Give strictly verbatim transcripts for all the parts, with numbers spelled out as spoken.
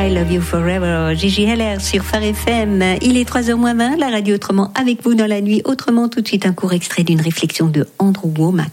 I Love You Forever, Gigi Heller sur Phare F M. Il est trois heures moins vingt, la radio Autrement avec vous dans la nuit. Autrement, tout de suite un court extrait d'une réflexion de Andrew Wommack.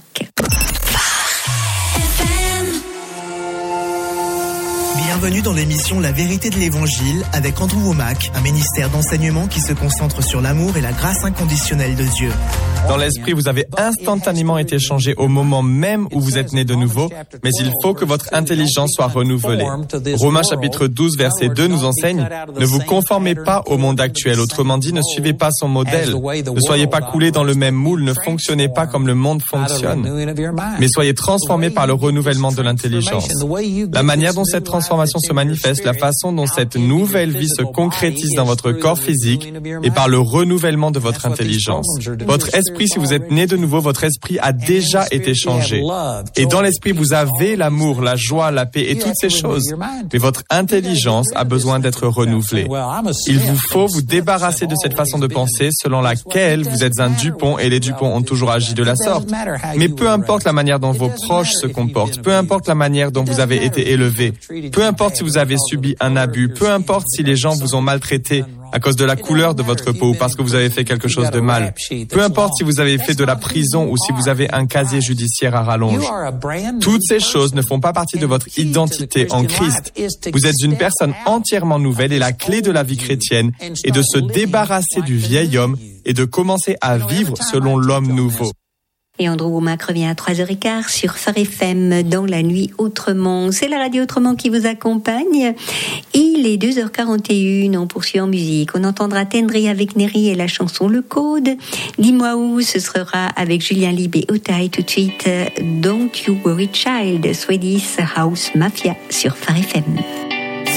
Bienvenue dans l'émission La Vérité de l'Évangile avec Andrew Wommack, un ministère d'enseignement qui se concentre sur l'amour et la grâce inconditionnelle de Dieu. Dans l'esprit, vous avez instantanément été changé au moment même où vous êtes né de nouveau, mais il faut que votre intelligence soit renouvelée. Romains chapitre douze, verset deux nous enseigne « Ne vous conformez pas au monde actuel ». Autrement dit, ne suivez pas son modèle. Ne soyez pas coulés dans le même moule, ne fonctionnez pas comme le monde fonctionne, mais soyez transformés par le renouvellement de l'intelligence. La manière dont cette transformation se manifeste, la façon dont cette nouvelle vie se concrétise dans votre corps physique et par le renouvellement de votre intelligence. Votre esprit, si vous êtes né de nouveau, votre esprit a déjà été changé. Et dans l'esprit, vous avez l'amour, la joie, la paix et toutes ces choses. Mais votre intelligence a besoin d'être renouvelée. Il vous faut vous débarrasser de cette façon de penser selon laquelle vous êtes un Dupont et les Dupont ont toujours agi de la sorte. Mais peu importe la manière dont vos proches se comportent, peu importe la manière dont vous avez été élevé, peu importe si vous avez subi un abus, peu importe si les gens vous ont maltraité à cause de la couleur de votre peau ou parce que vous avez fait quelque chose de mal. Peu importe si vous avez fait de la prison ou si vous avez un casier judiciaire à rallonge. Toutes ces choses ne font pas partie de votre identité en Christ. Vous êtes une personne entièrement nouvelle et la clé de la vie chrétienne est de se débarrasser du vieil homme et de commencer à vivre selon l'homme nouveau. Et Andrew Wommack revient à trois heures quinze sur Phare F M dans la nuit Autrement. C'est la radio Autrement qui vous accompagne. Il est deux heures quarante et une, on poursuit en musique. On entendra Tendry avec Neri et la chanson Le Code. Dis-moi où, ce sera avec Julien Lieb et Otaï. Tout de suite, Don't You Worry Child, Swedish House Mafia sur Phare F M.